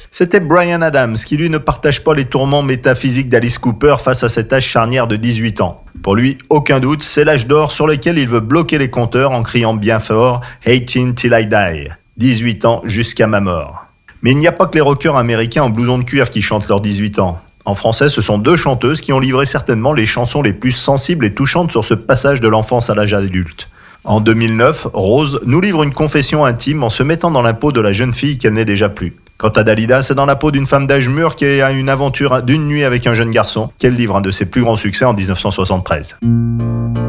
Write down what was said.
C'était Bryan Adams qui lui ne partage pas les tourments métaphysiques d'Alice Cooper face à cet âge charnière de 18 ans. Pour lui, aucun doute, c'est l'âge d'or sur lequel il veut bloquer les compteurs en criant bien fort « 18 till I die », 18 ans jusqu'à ma mort. Mais il n'y a pas que les rockers américains en blouson de cuir qui chantent leurs 18 ans. En français, ce sont 2 chanteuses qui ont livré certainement les chansons les plus sensibles et touchantes sur ce passage de l'enfance à l'âge adulte. En 2009, Rose nous livre une confession intime en se mettant dans la peau de la jeune fille qu'elle n'est déjà plus. Quant à Dalida, c'est dans la peau d'une femme d'âge mûr qui a une aventure d'une nuit avec un jeune garçon qu'elle livre un de ses plus grands succès en 1973.